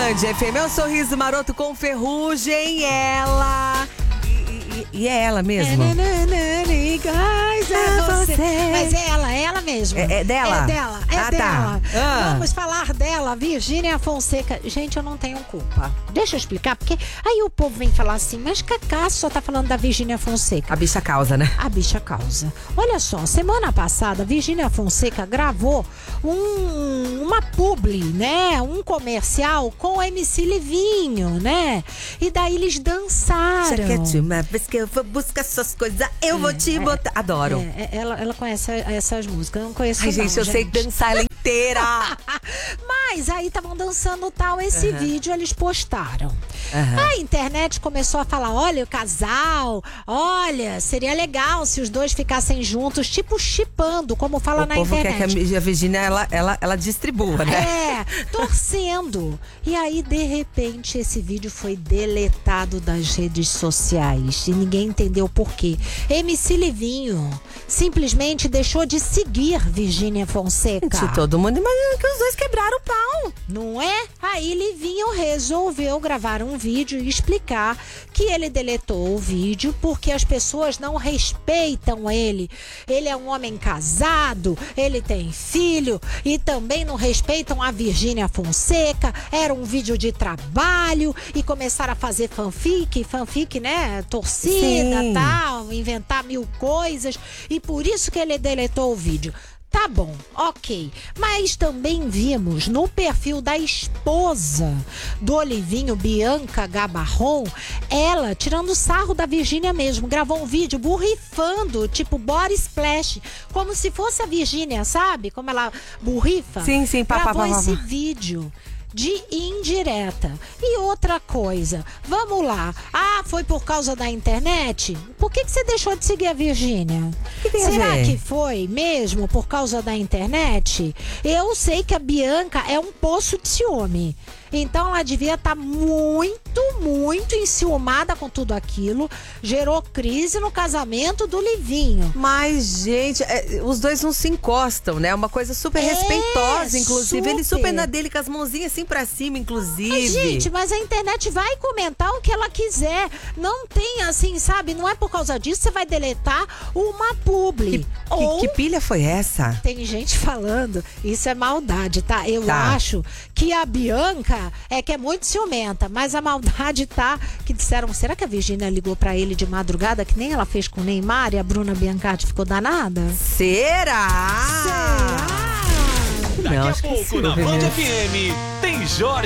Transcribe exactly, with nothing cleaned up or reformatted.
Band F M, é o Sorriso Maroto com Ferrugem, ela... E, e, e é ela mesmo? É, você. Mas é ela, é ela mesmo. É, é dela? É dela, é ah, dela. Tá. Ah. Vamos falar dela, Virgínia Fonseca. Gente, eu não tenho culpa. Deixa eu explicar, porque aí o povo vem falar assim, mas Cacá só tá falando da Virgínia Fonseca. A bicha causa, né? A bicha causa. Olha só, semana passada, Virgínia Fonseca gravou um, uma publi, né? Um comercial com o M C Livinho, né? E daí eles dançaram. Jaquete, uma vez que eu vou buscar suas coisas, eu é, vou te botar. É, Adoro. É, ela, ela conhece essas músicas, eu não conheço. Ai, não, gente, eu gente. sei dançar ela inteira. Mas aí estavam dançando tal, esse uhum. vídeo eles postaram. Uhum. A internet começou a falar, olha o casal, olha, seria legal se os dois ficassem juntos, tipo chipando, como fala o na povo internet. Quer que a Virgínia, ela, ela, ela distribua, né? É, torcendo. E aí, de repente, esse vídeo foi deletado das redes sociais e ninguém entendeu por quê. M C Livinho simplesmente deixou de seguir Virgínia Fonseca. Gente, todo mundo imagina que os dois quebraram o pau. Não é? Aí Livinho resolveu gravar um vídeo e explicar que ele deletou o vídeo porque as pessoas não respeitam ele. Ele é um homem casado, ele tem filho e também não respeitam a Virgínia Fonseca. Era um vídeo de trabalho e começaram a fazer fanfic, fanfic, né? Torcida, Sim. tal, inventar mil coisas e por isso que ele deletou o vídeo. Tá bom, ok. Mas também vimos no perfil da esposa do Olivinho, Bianca Gabarron, ela tirando sarro da Virgínia mesmo. Gravou um vídeo borrifando, tipo body splash, como se fosse a Virgínia, sabe? Como ela borrifa. Sim, sim, pá, Gravou pá, pá, pá. esse vídeo de indireta. E outra coisa, vamos lá. Ah, foi por causa da internet? Por que, que você deixou de seguir a Virgínia? Será que foi mesmo por causa da internet? Eu sei que a Bianca é um poço de ciúme. Então ela devia estar tá muito, muito enciumada com tudo aquilo. Gerou crise no casamento do Livinho. Mas, gente, é, os dois não se encostam, né? É uma coisa super é, respeitosa, inclusive. Super. Ele super na dele, com as mãozinhas assim pra cima, inclusive. Mas, gente, mas a internet vai comentar o que ela quiser. Não tem assim, sabe? Não é por causa disso que você vai deletar uma publi. Que, Ou... que, que pilha foi essa? Tem gente falando, isso é maldade, tá? Eu tá. acho que a Bianca é que é muito ciumenta, mas a maldade tá que disseram, será que a Virgínia ligou pra ele de madrugada, que nem ela fez com o Neymar e a Bruna Biancardi ficou danada? Será? Será? Daqui Não, a acho que pouco sim, na Band mesmo. F M tem Jorge